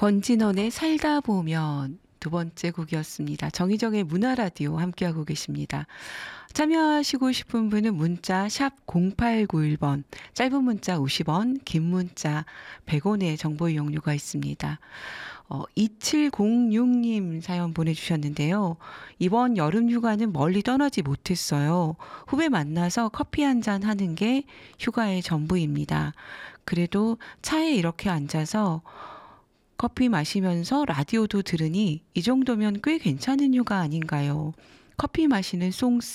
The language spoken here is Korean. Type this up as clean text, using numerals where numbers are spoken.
권진원의 살다 보면 두 번째 곡이었습니다. 정희정의 문화라디오 함께하고 계십니다. 참여하시고 싶은 분은 문자 샵 0891번, 짧은 문자 50원, 긴 문자 100원의 정보 이용료가 있습니다. 2706님 사연 보내주셨는데요. 이번 여름 휴가는 멀리 떠나지 못했어요. 후배 만나서 커피 한잔 하는 게 휴가의 전부입니다. 그래도 차에 이렇게 앉아서 커피 마시면서 라디오도 들으니 이 정도면 꽤 괜찮은 휴가 아닌가요? 커피 마시는 송스